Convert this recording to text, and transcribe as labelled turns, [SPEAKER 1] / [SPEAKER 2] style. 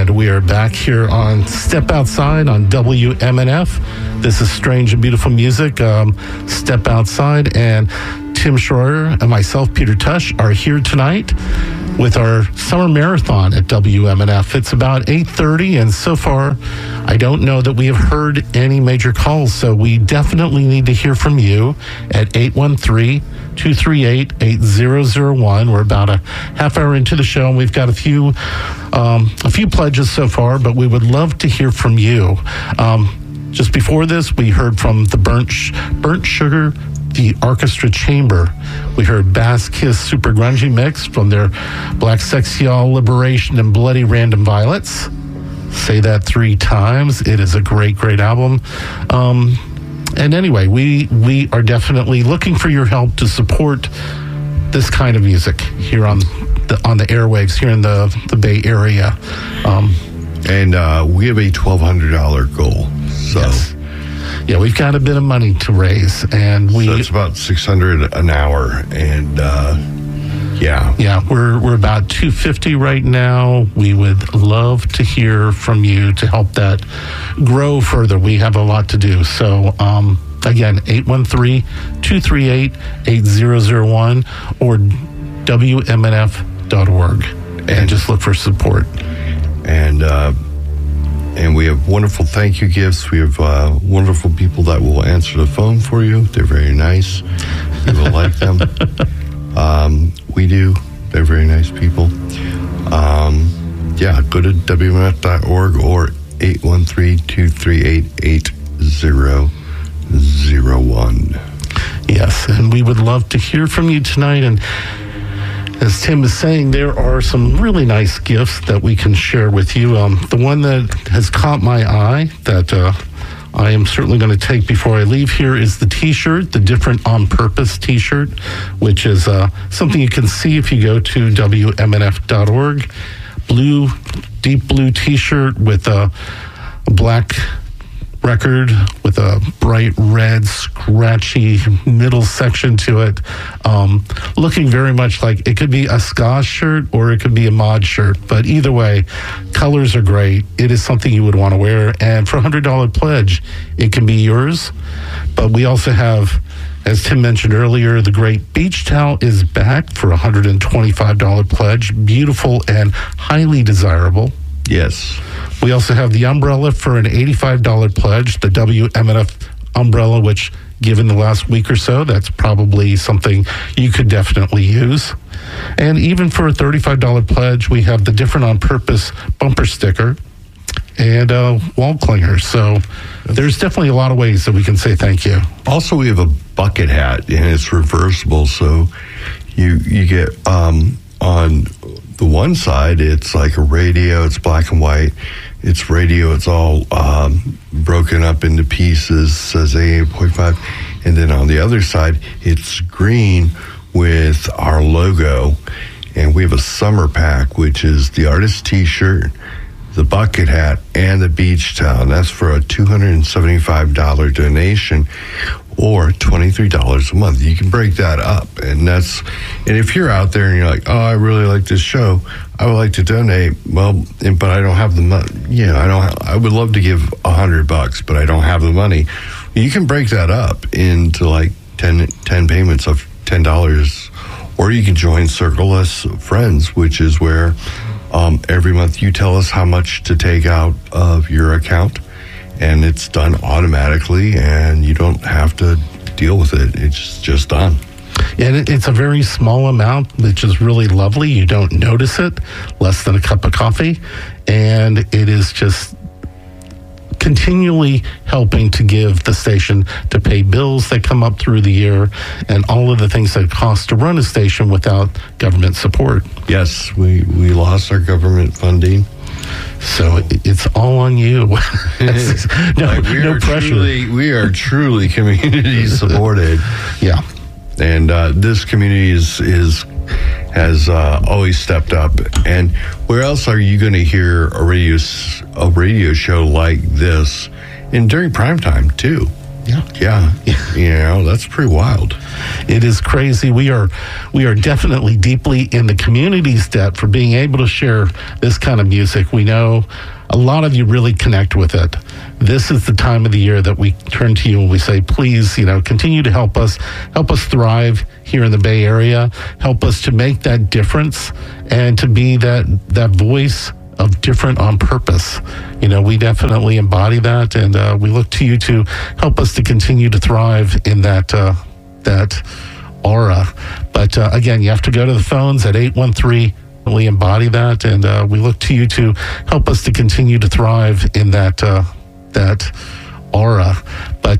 [SPEAKER 1] And we are back here on Step Outside on WMNF. This is Strange and Beautiful Music, Step Outside. And Tim Schroyer and myself, Peter Tush, are here tonight with our summer marathon at WMNF. It's about 8:30, and so far, I don't know that we have heard any major calls, so we definitely need to hear from you at 813-238-8001. We're about a half hour into the show, and we've got a few pledges so far, but we would love to hear from you. Just before this, we heard from the Burnt Sugar, the Orchestra Chamber. We heard Bass Kiss Super Grungy Mix from their Black Sexual Liberation and Bloody Random Violets. Say that 3 times. It is a great, great album. And anyway, we are definitely looking for your help to support this kind of music here on the airwaves here in the Bay Area.
[SPEAKER 2] And we have a $1,200 goal. So.
[SPEAKER 1] Yes. Yeah, we've got a bit of money to raise, and
[SPEAKER 2] so it's about $600 an hour, and
[SPEAKER 1] we're about $250 right now. We would love to hear from you to help that grow further. We have a lot to do. So again, 813-238-8001 or WMNF.org, and just look for support.
[SPEAKER 2] And we have wonderful thank you gifts. We have wonderful people that will answer the phone for you. They're very nice. You will like them. We do. They're very nice people. Go to WMNF.org or 813-238-8001.
[SPEAKER 1] Yes, and we would love to hear from you tonight. And as Tim is saying, there are some really nice gifts that we can share with you. The one that has caught my eye that I am certainly going to take before I leave here is the T-shirt, the Different on Purpose T-shirt, which is something you can see if you go to WMNF.org. Deep blue T-shirt with a black record with a bright red scratchy middle section to it, looking very much like it could be a ska shirt or it could be a mod shirt, but either way, colors are great. It is something you would want to wear, and for $100 pledge it can be yours. But we also have, as Tim mentioned earlier, the great beach towel is back for $125 pledge. Beautiful and highly desirable.
[SPEAKER 2] Yes.
[SPEAKER 1] We also have the umbrella for an $85 pledge, the WMNF umbrella, which, given the last week or so, that's probably something you could definitely use. And even for a $35 pledge, we have the Different on Purpose bumper sticker and wall clingers. So there's definitely a lot of ways that we can say thank you.
[SPEAKER 2] Also, we have a bucket hat, and it's reversible, so you get on the one side, it's like a radio, it's black and white. It's radio, it's all broken up into pieces, says AA.5. And then on the other side, it's green with our logo. And we have a summer pack, which is the artist T-shirt, the bucket hat, and the beach towel. And that's for a $275 donation or $23 a month. You can break that up. And if you're out there and you're like, oh, I really like this show, I would like to donate. Well, but I don't have the money. I would love to give $100, but I don't have the money. You can break that up into like 10 payments of $10, or you can join Circle Us Friends, which is where every month you tell us how much to take out of your account, and it's done automatically, and you don't have to deal with it. It's just done.
[SPEAKER 1] And it's a very small amount, which is really lovely. You don't notice it, less than a cup of coffee. And it is just continually helping to give the station to pay bills that come up through the year and all of the things that it costs to run a station without government support.
[SPEAKER 2] Yes, we lost our government funding.
[SPEAKER 1] So it's all on you. No pressure.
[SPEAKER 2] We are truly community supported.
[SPEAKER 1] Yeah.
[SPEAKER 2] And this community has always stepped up. And where else are you going to hear a radio show like this? And during prime time too. Yeah. That's pretty wild.
[SPEAKER 1] It is crazy. We are definitely deeply in the community's debt for being able to share this kind of music. We know a lot of you really connect with it. This is the time of the year that we turn to you and we say, please, continue to help us thrive here in the Bay Area, help us to make that difference and to be that voice of different on purpose. We definitely embody that, and we look to you to help us to continue to thrive in that aura. But again, you have to go to the phones at 813. We embody that, and we look to you to help us to continue to thrive in that aura. But